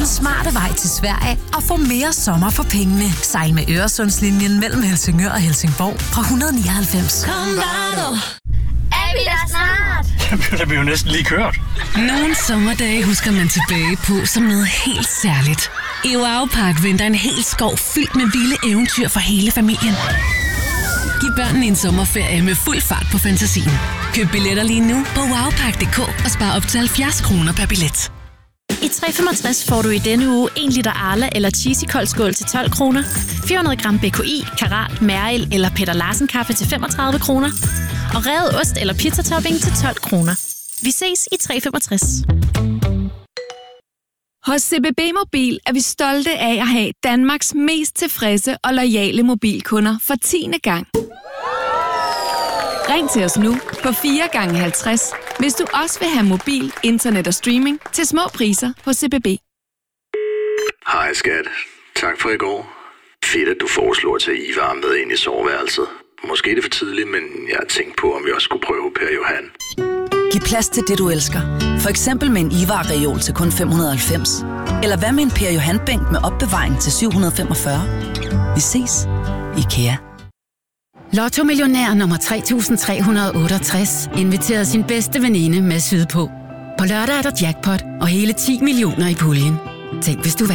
den smarte vej til Sverige og få mere sommer for pengene. Sejl med Øresundslinjen mellem Helsingør og Helsingborg fra 199. Er vi der snart? Det bliver jo næsten lige kørt. Nogle sommerdage husker man tilbage på som noget helt særligt. I Wow Park venter en hel skov fyldt med vilde eventyr for hele familien. Giv børnene en sommerferie med fuld fart på fantasien. Køb billetter lige nu på wowpark.dk og spar op til 70 kroner per billet. I 365 får du i denne uge 1 liter Arla eller Cheesy koldskål til 12 kroner, 400 gram BKI, Karat, Mæril eller Peter Larsen kaffe til 35 kroner, og revet ost eller pizzatopping til 12 kroner. Vi ses i 365. Hos CBB Mobil er vi stolte af at have Danmarks mest tilfredse og loyale mobilkunder for 10. gang. Ring til os nu på 4 gange 50, hvis du også vil have mobil, internet og streaming til små priser hos CBB. Hej skat. Tak for i går. Fedt, at du foreslår at tage Ivar med ind i soveværelset. Måske er det for tidligt, men jeg har tænkt på, om vi også skulle prøve Per Johan. Giv plads til det, du elsker. For eksempel med en Ivar-reol til kun 590. Eller hvad med en Per Johan-bænk med opbevaring til 745. Vi ses. IKEA. Lotto-millionær nummer 3368 inviterer sin bedste veninde med sydpå. På lørdag er der jackpot og hele 10 millioner i puljen. Tænk, hvis du